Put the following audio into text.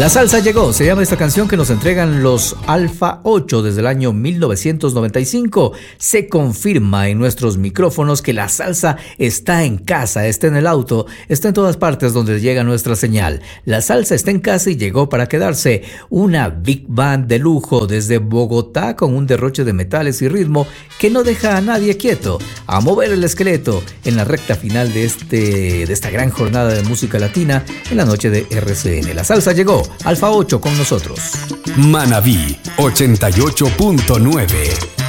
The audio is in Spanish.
La salsa llegó, se llama esta canción que nos entregan los Alfa 8 desde el año 1995. Se confirma en nuestros micrófonos que la salsa está en casa, está en el auto, está en todas partes donde llega nuestra señal. La salsa está en casa y llegó para quedarse. Una big band de lujo desde Bogotá con un derroche de metales y ritmo que no deja a nadie quieto. A mover el esqueleto en la recta final de esta gran jornada de música latina en la noche de RCN. La salsa llegó. Alfa 8 con nosotros. Manabí 88.9